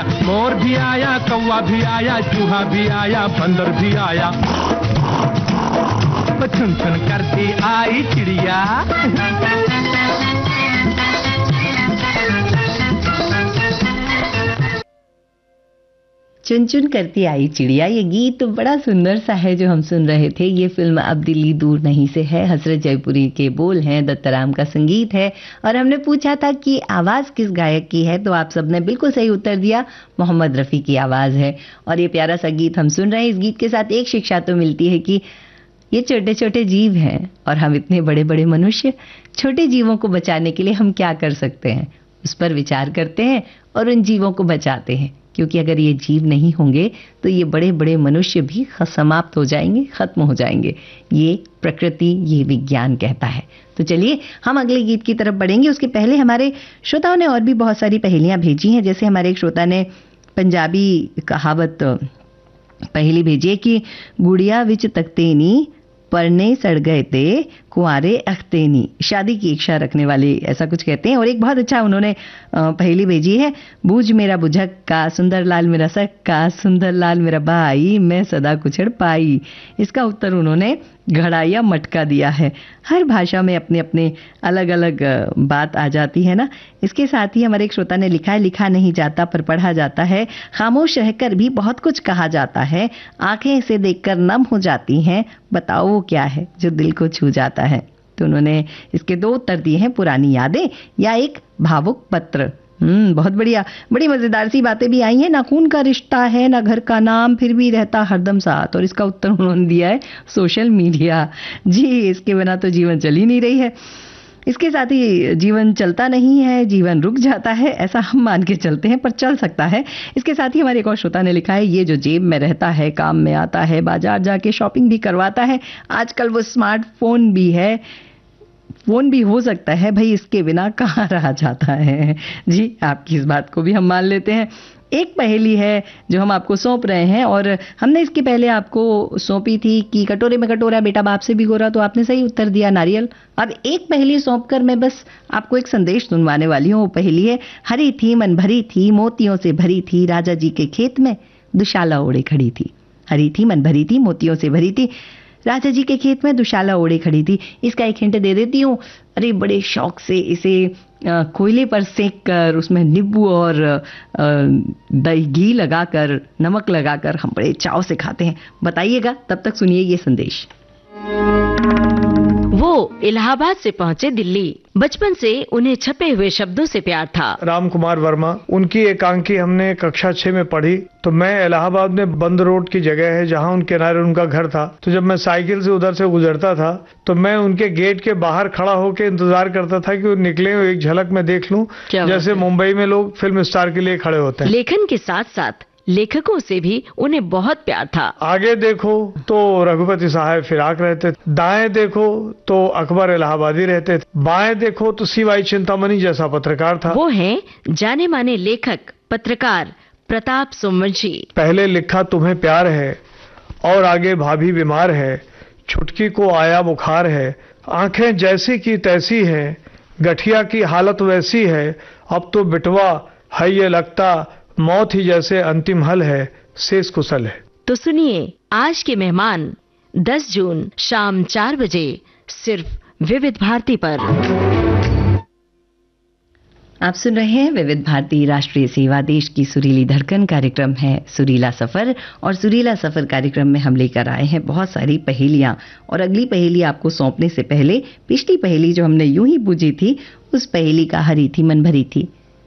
मोर भी आया, कौवा भी आया, चूहा भी आया, बंदर भी आया, चुन चुन करती आई चिड़िया। चुन चुन करती आई चिड़िया, ये गीत तो बड़ा सुंदर सा है जो हम सुन रहे थे। ये फिल्म अब दिल्ली दूर नहीं से है, हसरत जयपुरी के बोल हैं, दत्ताराम का संगीत है। और हमने पूछा था कि आवाज किस गायक की है, तो आप सबने बिल्कुल सही उत्तर दिया, मोहम्मद रफी की आवाज है। और ये प्यारा सा गीत हम सुन रहे हैं। इस गीत के साथ एक शिक्षा तो मिलती है कि ये छोटे छोटे जीव हैं और हम इतने बड़े बड़े मनुष्य, छोटे जीवों को बचाने के लिए हम क्या कर सकते हैं, उस पर विचार करते हैं और उन जीवों को बचाते हैं। क्योंकि अगर ये जीव नहीं होंगे तो ये बड़े बड़े मनुष्य भी समाप्त हो जाएंगे, खत्म हो जाएंगे। ये प्रकृति, ये विज्ञान कहता है। तो चलिए हम अगले गीत की तरफ बढ़ेंगे। उसके पहले हमारे श्रोताओं ने और भी बहुत सारी पहेलियां भेजी हैं। जैसे हमारे एक श्रोता ने पंजाबी कहावत पहेली भेजी है कि गुड़िया विच तख्तेनी परने सड़ गए थे कुंवारे अख्तेनी। शादी की इच्छा रखने वाले ऐसा कुछ कहते हैं। और एक बहुत अच्छा उन्होंने पहेली भेजी है, बूझ मेरा बुझक का, सुंदर लाल मेरा सक का, सुंदर लाल मेरा भाई, मैं सदा कुछड़ पाई। इसका उत्तर उन्होंने घड़ा या मटका दिया है। हर भाषा में अपने अपने अलग अलग बात आ जाती है ना। इसके साथ ही हमारे एक श्रोता ने लिखा है, लिखा नहीं जाता पर पढ़ा जाता है, खामोश रहकर भी बहुत कुछ कहा जाता है, आंखें इसे देखकर नम हो जाती हैं, बताओ वो क्या है जो दिल को छू जाता है। तो उन्होंने इसके दो उत्तर दिए हैं, पुरानी यादें या एक भावुक पत्र। बहुत बढ़िया, बड़ी मजेदार सी बातें भी आई हैं। ना खून का रिश्ता है ना घर का नाम, फिर भी रहता हरदम साथ। और इसका उत्तर उन्होंने दिया है सोशल मीडिया। जी, इसके बिना तो जीवन चल ही नहीं रही है। इसके साथ ही जीवन चलता नहीं है, जीवन रुक जाता है, ऐसा हम मान के चलते हैं, पर चल सकता है। इसके साथ ही हमारे एक और श्रोता ने लिखा है, ये जो जेब में रहता है, काम में आता है, बाजार जाके शॉपिंग भी करवाता है, आजकल वो स्मार्टफोन भी है, फोन भी हो सकता है, भाई इसके बिना कहाँ रहा जाता है। जी, आपकी इस बात को भी हम मान लेते हैं। एक पहेली है जो हम आपको सौंप रहे हैं और हमने इसके पहले आपको सौंपी थी कि कटोरे में कटोरा बेटा बाप से भी गोरा, तो आपने सही उत्तर दिया, नारियल। अब एक पहेली सौंप कर मैं बस आपको एक संदेश सुनवाने वाली हूँ। वो पहेली है, हरी थी मन भरी थी, मोतियों से भरी थी, राजा जी के खेत में दुशाला ओढ़े खड़ी थी। हरी थी मन भरी थी, मोतियों से भरी थी, राजा जी के खेत में दुशाला ओढ़े खड़ी थी। इसका एक हिंट दे देती हूँ। अरे बड़े शौक से इसे कोयले पर सेक कर, उसमें नींबू और दही घी लगाकर, नमक लगाकर हम बड़े चाव से खाते हैं। बताइएगा, तब तक सुनिए ये संदेश। वो इलाहाबाद से पहुंचे दिल्ली। बचपन से उन्हें छपे हुए शब्दों से प्यार था। राम कुमार वर्मा, उनकी एकांकी हमने कक्षा 6 में पढ़ी। तो मैं इलाहाबाद में बंद रोड की जगह है जहां उनके किनारे उनका घर था। तो जब मैं साइकिल से उधर से गुजरता था तो मैं उनके गेट के बाहर खड़ा होकर इंतजार करता था कि वो निकले, एक झलक मैं देख लूं, जैसे मुंबई में लोग फिल्म स्टार के लिए खड़े होते हैं। लेखन के साथ साथ लेखकों से भी उन्हें बहुत प्यार था। आगे देखो तो रघुपति साहब फिराक रहते थे, दाएं देखो तो अकबर इलाहाबादी रहते थे, बाएं देखो तो सीवाई चिंतामणि जैसा पत्रकार था। वो हैं जाने माने लेखक पत्रकार प्रताप सोमवंशी। पहले लिखा तुम्हें प्यार है और आगे भाभी बीमार है, छुटकी को आया बुखार है, आंखें जैसी की तैसी है, गठिया की हालत वैसी है, अब तो बिटवा है ये लगता, मौत ही जैसे अंतिम हल है, शेष कुशल है। तो सुनिए आज के मेहमान 10 जून शाम 4 बजे सिर्फ विविध भारती पर। आप सुन रहे हैं विविध भारती राष्ट्रीय सेवा, देश की सुरीली धड़कन। कार्यक्रम है सुरीला सफर और सुरीला सफर कार्यक्रम में हम लेकर आए हैं बहुत सारी पहेलियां। और अगली पहेली आपको सौंपने से पहले पिछली पहेली जो हमने यूं ही पूछी थी, उस पहेली का हरी थी मन भरी थी,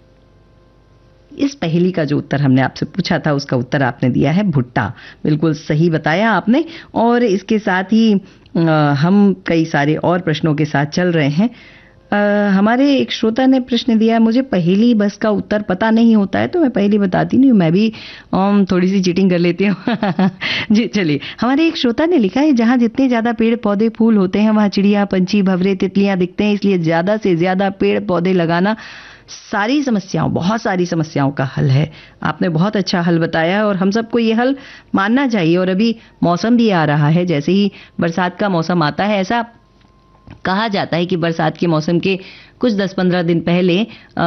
इस पहेली का जो उत्तर हमने आपसे पूछा था उसका उत्तर आपने दिया है भुट्टा। बिल्कुल सही बताया आपने। और इसके साथ ही हम कई सारे और प्रश्नों के साथ चल रहे हैं। हमारे एक श्रोता ने प्रश्न दिया, मुझे पहेली बस का उत्तर पता नहीं होता है तो मैं पहेली बताती नहीं हूँ, मैं भी थोड़ी सी चीटिंग कर लेती हूँ। जी चलिए, हमारे एक श्रोता ने लिखा है, जहाँ जितने ज्यादा पेड़ पौधे फूल होते हैं वहाँ चिड़िया पंछी भंवरे तितलियां दिखते हैं, इसलिए ज्यादा से ज्यादा पेड़ पौधे लगाना सारी समस्याओं, बहुत सारी समस्याओं का हल है। आपने बहुत अच्छा हल बताया और हम सबको ये हल मानना चाहिए। और अभी मौसम भी आ रहा है, जैसे ही बरसात का मौसम आता है, ऐसा कहा जाता है कि बरसात के मौसम के कुछ 10-15 दिन पहले